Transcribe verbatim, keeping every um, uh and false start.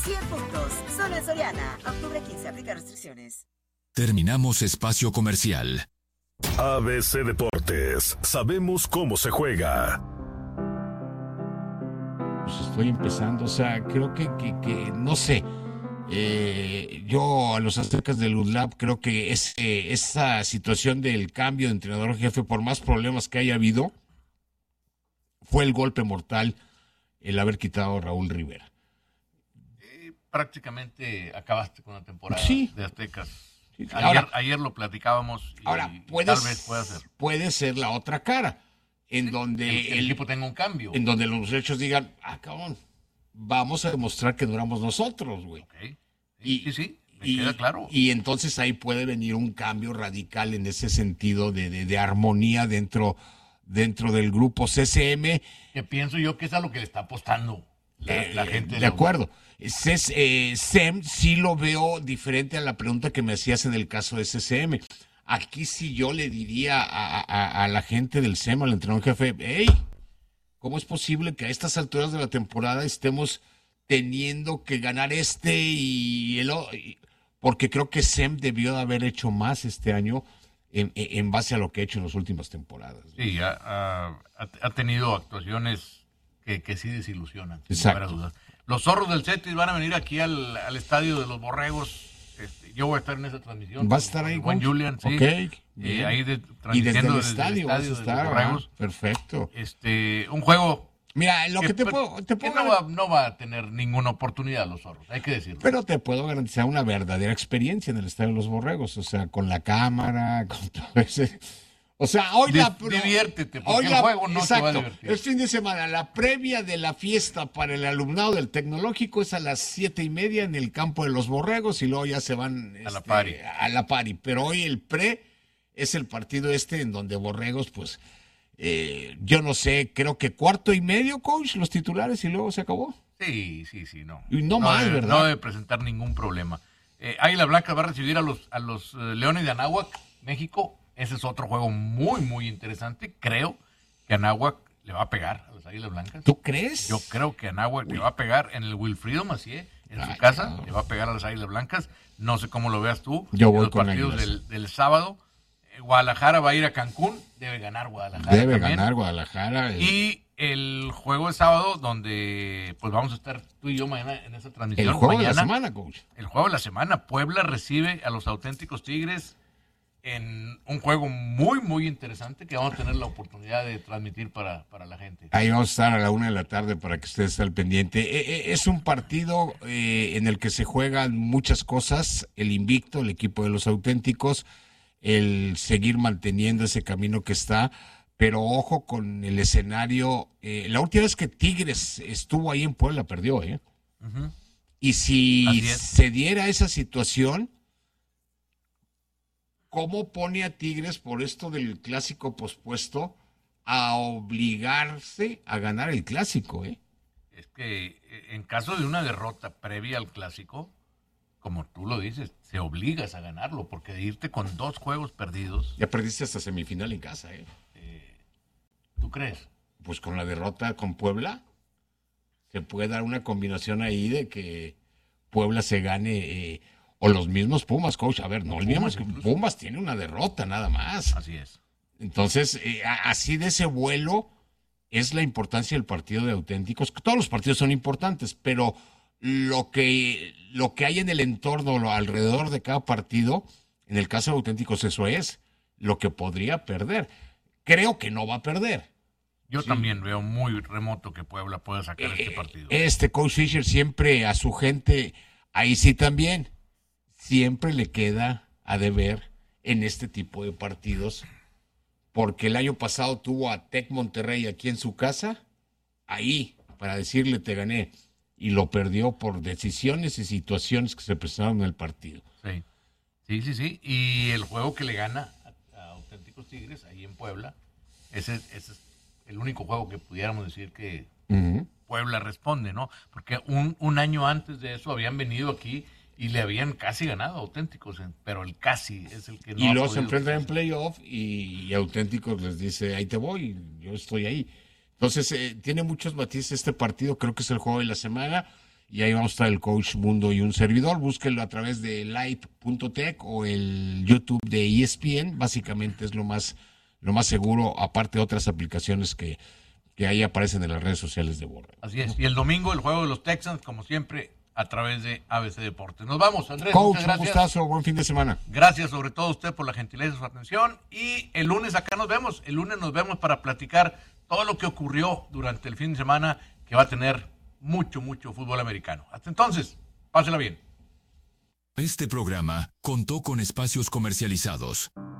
cien puntos. Solo en Soriana. Octubre quince. Aplica restricciones. Terminamos espacio comercial. A B C Deportes. Sabemos cómo se juega. Pues estoy empezando, o sea, creo que, que, que no sé. Eh, yo a los aztecas del U D L A P creo que es, eh, esa situación del cambio de entrenador jefe, por más problemas que haya habido, fue el golpe mortal el haber quitado a Raúl Rivera. Eh, prácticamente acabaste con la temporada sí. de Aztecas. Sí. Ayer, Ahora, ayer lo platicábamos y, ahora, y puedes, tal vez pueda ser. Puede ser la otra cara, en sí, donde el, el, el equipo tenga un cambio. En donde los muchachos digan, ah, cabrón, vamos a demostrar que duramos nosotros, güey. Okay. Y, sí, sí, me y, queda claro. Y entonces ahí puede venir un cambio radical en ese sentido de, de, de armonía dentro, dentro del grupo C C M. Que pienso yo que es a lo que le está apostando la, eh, la gente. De, de acuerdo. C C, eh, S E M sí lo veo diferente a la pregunta que me hacías en el caso de C C M. Aquí sí yo le diría a, a, a la gente del S E M, al entrenador jefe, hey, ¿cómo es posible que a estas alturas de la temporada estemos teniendo que ganar este y el otro? Porque creo que S E M debió de haber hecho más este año en, en base a lo que ha hecho en las últimas temporadas. Sí, ha, ha, ha tenido actuaciones que, que sí desilusionan, sin Exacto. lugar a dudas. Los zorros del Cetis van a venir aquí al, al estadio de los Borregos. Este, yo voy a estar en esa transmisión. ¿Va a estar ahí, Juan Julián? Sí. Okay, eh, ahí de, y desde el desde estadio, el vas a estadio estar, de los Borregos. Ah, perfecto. Este, un juego... Mira, lo que, que te pues, puedo... Te puedo que no, va, no va a tener ninguna oportunidad los zorros, hay que decirlo. Pero te puedo garantizar una verdadera experiencia en el estadio de los Borregos, o sea, con la cámara, con todo ese... O sea, hoy Dis, la... Diviértete, porque hoy el la, juego no exacto, te va a divertir. El fin de semana, la previa de la fiesta para el alumnado del Tecnológico es a las siete y media en el campo de los Borregos y luego ya se van... A este, la pari. A la pari, pero hoy el pre es el partido este en donde Borregos, pues, eh, yo no sé, creo que cuarto y medio, coach, los titulares y luego se acabó. Sí, sí, sí, no. Y no, no más, debe, ¿verdad? No debe presentar ningún problema. Eh, Águila Blanca va a recibir a los, a los uh, Leones de Anáhuac, México. Ese es otro juego muy, muy interesante. Creo que Anáhuac le va a pegar a las Águilas Blancas. ¿Tú crees? Yo creo que Anáhuac Uy. le va a pegar en el Wilfrido Macié, en Ay, su casa. no. Le va a pegar a las Águilas Blancas. No sé cómo lo veas tú. Yo en voy los con partidos Águilas. del, del sábado. Eh, Guadalajara va a ir a Cancún. Debe ganar Guadalajara Debe también. ganar Guadalajara. Y... y el juego de sábado, donde pues vamos a estar tú y yo mañana en esa transmisión. El juego mañana, de la semana, coach. El juego de la semana. Puebla recibe a los auténticos Tigres en un juego muy, muy interesante que vamos a tener la oportunidad de transmitir para, para la gente. Ahí vamos a estar a la una de la tarde para que ustedes estén al pendiente. Eh, eh, es un partido eh, en el que se juegan muchas cosas. El invicto, el equipo de los auténticos, el seguir manteniendo ese camino que está. Pero ojo con el escenario. Eh, la última vez que Tigres estuvo ahí en Puebla perdió, ¿eh? Uh-huh. Y si se diera esa situación, ¿cómo pone a Tigres por esto del clásico pospuesto a obligarse a ganar el clásico, eh? Es que en caso de una derrota previa al clásico, como tú lo dices, te obligas a ganarlo, porque de irte con dos juegos perdidos... Ya perdiste hasta semifinal en casa, ¿eh? ¿Tú crees? Pues con la derrota con Puebla, se puede dar una combinación ahí de que Puebla se gane, eh, o los mismos Pumas, coach. A ver, no olvidemos que Pumas tiene una derrota nada más. Así es. Entonces, eh, así de ese vuelo es la importancia del partido de auténticos. Todos los partidos son importantes, pero lo que, lo que hay en el entorno, lo alrededor de cada partido, en el caso de auténticos, eso es lo que podría perder. Creo que no va a perder. Yo sí. también veo muy remoto que Puebla pueda sacar eh, este partido. Este coach Fisher siempre a su gente, ahí sí también, siempre le queda a deber en este tipo de partidos, porque el año pasado tuvo a Tec Monterrey aquí en su casa, ahí, para decirle te gané, y lo perdió por decisiones y situaciones que se presentaron en el partido. Sí, sí, sí, sí. Y el juego que le gana a, a Auténticos Tigres, ahí en Puebla, ese, ese es el único juego que pudiéramos decir que uh-huh. Puebla responde, ¿no? Porque un, un año antes de eso habían venido aquí y le habían casi ganado a Auténticos, pero el casi es el que no. Y luego se enfrentan en playoff y, y Auténticos les dice, ahí te voy, yo estoy ahí. Entonces, eh, tiene muchos matices este partido, creo que es el juego de la semana. y ahí vamos a estar el coach Mundo y un servidor. Búsquenlo a través de live punto tech o el YouTube de E S P N. Básicamente es lo más, lo más seguro, aparte de otras aplicaciones que, que ahí aparecen en las redes sociales de Borrego. Así es. Y el domingo el juego de los Texans, como siempre, a través de A B C Deportes. Nos vamos, Andrés. Coach, muchas gracias. Un gustazo, buen fin de semana. Gracias sobre todo a usted por la gentileza de su atención. Y el lunes acá nos vemos. El lunes nos vemos para platicar todo lo que ocurrió durante el fin de semana, que va a tener mucho, mucho fútbol americano. Hasta entonces, pásela bien. Este programa contó con espacios comercializados.